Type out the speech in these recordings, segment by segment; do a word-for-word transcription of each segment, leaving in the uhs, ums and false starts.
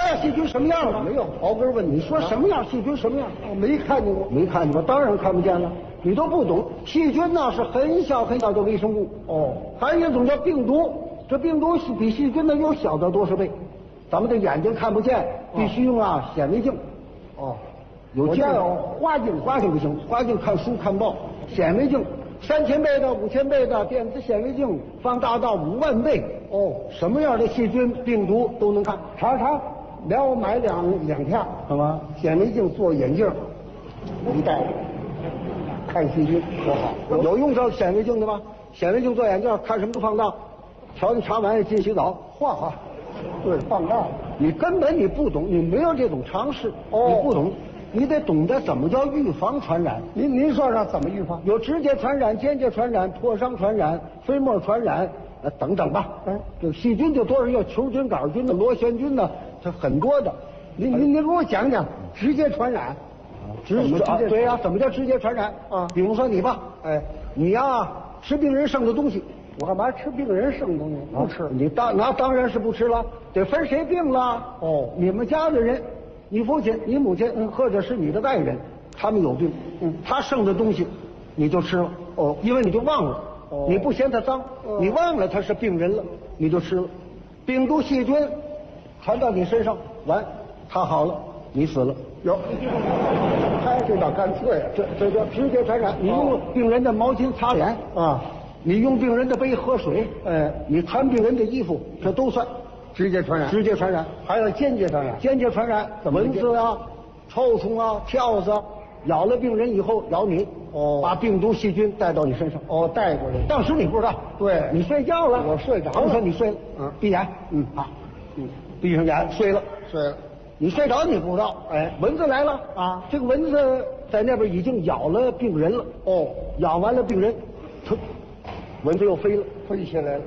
呀，细菌什么样了？ 没有刨根问你说什么样？细菌什么样？ 我没看见过， 没看见过，当然看不见了。你都不懂，细菌呢是很小很小的微生物。 哦， 还有一种叫病毒，这病毒比细菌呢又小得多少倍。咱们的眼睛看不见，必须用啊显微镜。 哦， 有镜有花镜， 花镜不行，花镜看书看报，显微镜三千倍的、五千倍的电子显微镜，放大到五万倍。 哦， 什么样的细菌、病毒都能看。 查查，让我买两两片， 好吗？ 显微镜做眼镜，一戴，看细菌多好。 有用这显微镜的吗？显微镜做眼镜，看什么都放大。瞧你查完进洗澡， 画画，对，放大。 你根本你不懂，你没有这种常识， 哦， 你不懂，你得懂得怎么叫预防传染。 您您说说怎么预防？ 有直接传染、间接传染、破伤传染、飞沫传染，呃，等等吧。 嗯， 这细菌就多少，有球菌、杆菌的、螺旋菌呢，它很多的。 您您您给我讲讲直接传染。 直接啊，对呀、啊，怎么叫直接传染啊？ 比如说你吧， 哎， 你呀吃病人剩的东西。 我干嘛吃病人剩东西？不吃， 啊、你当那当然是不吃了，得分谁病了。 哦， 你们家的人，你父亲、你母亲，嗯，或者是你的外人，他们有病， 嗯， 他剩的东西你就吃了。 哦， 因为你就忘了， 哦， 你不嫌他脏，哦、你忘了他是病人了，你就吃了。病毒细菌传到你身上，完，他好了，你死了。 有，他这倒干脆， 这这叫直接传染。你用病人的毛巾擦脸啊。 你用病人的杯喝水， 哎， 你穿病人的衣服，这都算直接传染。 直接传染， 还有间接传染。 间接传染，蚊子啊、臭虫啊、跳蚤，咬了病人以后咬你， 哦， 把病毒细菌带到你身上。 哦，带过来。 当时你不知道， 对， 你睡觉了， 我睡着了。 我说你睡了， 嗯， 闭眼， 嗯， 啊，嗯，闭上眼睡了， 睡了。 你睡着你不知道， 哎， 蚊子来了啊， 这个蚊子在那边已经咬了病人了。 哦， 咬完了病人，它。蚊子又飞了， 飞起来了。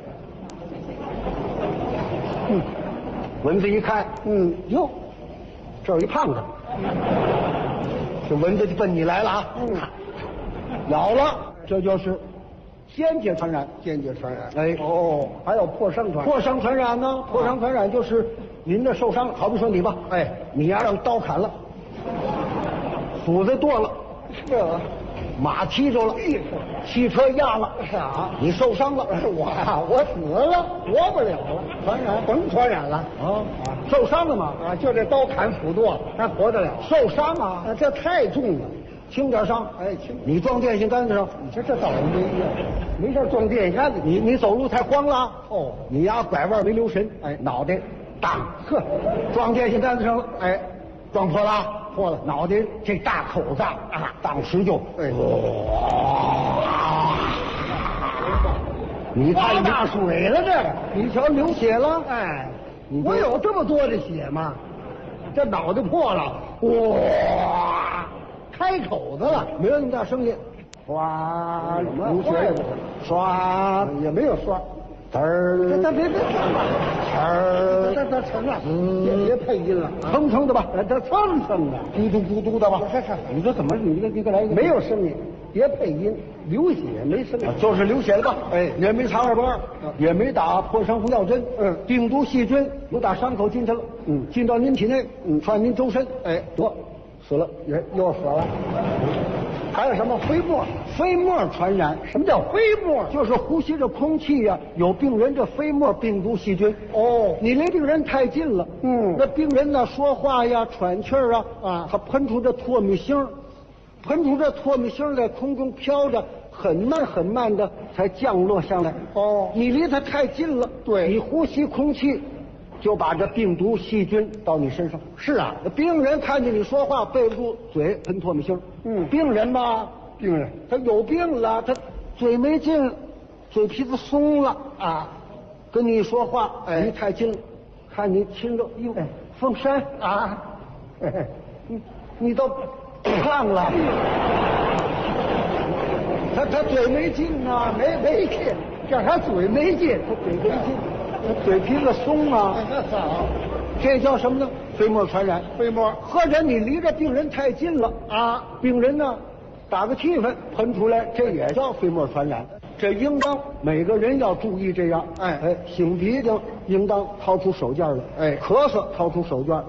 嗯，蚊子一看， 嗯， 哟，这儿一胖子，这蚊子就奔你来了啊！ 嗯， 咬了，这就是间接传染。 间接传染。 哎， 哦，还有破伤传染。 破伤传染呢？破伤传染就是您的受伤，好比说你吧， 哎， 你呀让刀砍了，斧子剁了， 这。 马踢着了，汽车压了， 啥？ 你受伤了， 我呀，我死了，活不了了， 传染， 甭传染了啊啊！受伤了吗？ 啊，就这刀砍斧剁，还活得了？ 受伤啊！ 啊，这太重了， 轻点伤， 哎，轻。 你撞电线杆子上， 你说这倒霉呀，没事撞电线杆子， 你你走路太慌了， 哦， 你呀拐弯没留神，哎，脑袋当，呵，撞电线杆子上了，哎，撞破了。破了，脑袋这大口子啊，当时就， 哎， 哇！你看大水了，这个， 你瞧流血了， 哎，我有这么多的血吗？这脑袋破了，哇，开口子了， 没有那么大声音， 哗， 流血，刷也没有刷。 嘚儿， 这这别别， 嘚儿， 这这成了，别别配音了， 蹭蹭的吧， 这蹭蹭的， 咕嘟咕嘟的吧。 看看， 你这怎么？你这你给来一个， 没有声音，别配音，流血没声音， 就是流血了吧？ 哎， 也没插二瓣，也没打破伤风药针， 嗯， 病毒细菌又打伤口进去了， 嗯， 进到您体内， 嗯， 传您周身， 哎， 得死了， 人又死了。还有什么飞沫？ 飞沫传染。 什么叫飞沫？ 就是呼吸着空气呀、啊，有病人这飞沫病毒细菌。 哦， 你离病人太近了， 嗯， 那病人呢说话呀、喘气儿啊， 啊， 他喷出这唾沫星，喷出这唾沫星在空中飘着，很慢很慢的才降落下来。 哦， 你离他太近了， 对， 你呼吸空气。就把这病毒细菌到你身上。 是啊， 病人看见你说话背不住嘴喷唾沫星， 嗯， 病人嘛， 病人他有病了，他嘴没劲，嘴皮子松了啊，跟你说话哎离太近了，看你亲着，哟，哎，凤山啊， 哎，你你都胖了，他他嘴没劲啊， 没没劲，叫他嘴没劲， 他嘴没劲。嘴皮子松啊， 那好， 这叫什么呢？飞沫传染。 飞沫， 或者你离着病人太近了啊， 病人呢打个气氛喷出来，这也叫飞沫传染。这应当每个人要注意这样。 哎哎，擤鼻涕应当掏出手绢来， 哎， 咳嗽掏出手绢。